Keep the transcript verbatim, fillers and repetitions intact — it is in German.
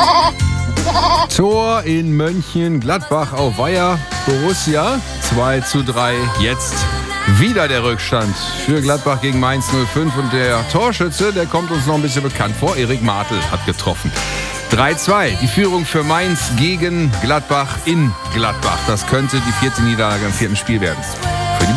Tor in Mönchengladbach auf Weiher. Borussia zwei zu drei. Jetzt wieder der Rückstand für Gladbach gegen Mainz null fünf. Und der Torschütze, der kommt uns noch ein bisschen bekannt vor. Erik Martel hat getroffen. drei zwei. Die Führung für Mainz gegen Gladbach in Gladbach. Das könnte die vierte Niederlage im vierten Spiel werden.